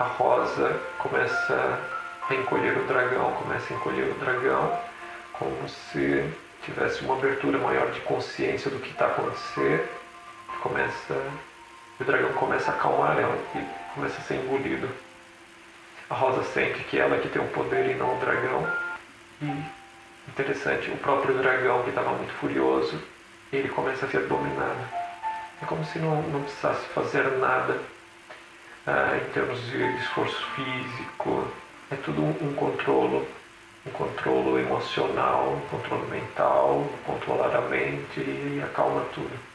A Rosa começa a encolher o dragão, como se tivesse uma abertura maior de consciência do que está acontecendo. O dragão começa a acalmar ela e começa a ser engolido. A Rosa sente que ela que tem o poder e não o dragão. E, interessante, o próprio dragão, que estava muito furioso, ele começa a ser dominado. É como se não precisasse fazer nada em termos de esforço físico. É tudo um controle emocional, um controle mental, controlar a mente e acalma tudo.